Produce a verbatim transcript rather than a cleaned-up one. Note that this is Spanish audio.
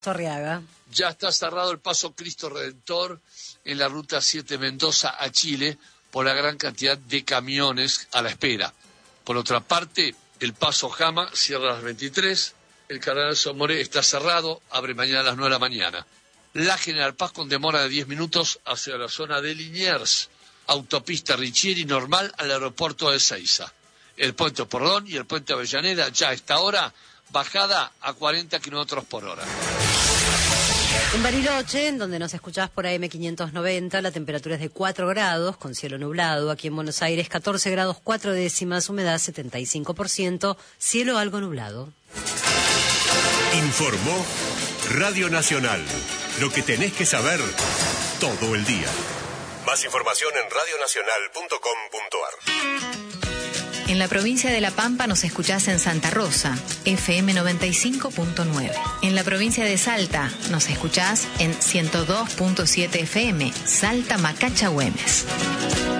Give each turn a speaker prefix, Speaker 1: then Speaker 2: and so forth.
Speaker 1: Torriaga.
Speaker 2: Ya está cerrado el paso Cristo Redentor en la ruta siete Mendoza a Chile por la gran cantidad de camiones a la espera. Por otra parte, el paso Jama cierra a las veintitrés, el Cardenal Somoré está cerrado, abre mañana a las nueve de la mañana. La General Paz con demora de diez minutos hacia la zona de Liniers, autopista Richieri normal al aeropuerto de Ezeiza. El puente Porredón y el puente Avellaneda ya a esta hora bajada a cuarenta kilómetros por hora.
Speaker 1: En Bariloche, en donde nos escuchás por A M quinientos noventa, la temperatura es de cuatro grados, con cielo nublado. Aquí en Buenos Aires, catorce grados cuatro décimas, humedad setenta y cinco por ciento, cielo algo nublado.
Speaker 3: Informó Radio Nacional. Lo que tenés que saber todo el día. Más información en radio nacional punto com punto ar.
Speaker 4: En la provincia de La Pampa nos escuchás en Santa Rosa, F M noventa y cinco punto nueve. En la provincia de Salta nos escuchás en ciento dos punto siete F M, Salta Macacha Güemes.